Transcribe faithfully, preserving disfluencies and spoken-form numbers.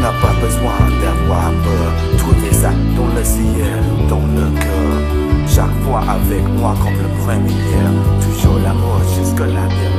n'a pas besoin d'avoir peur. Trouver ça dans le ciel ou dans le cœur. Chaque fois avec moi comme le premier. Toujours l'amour jusqu'à la dernière.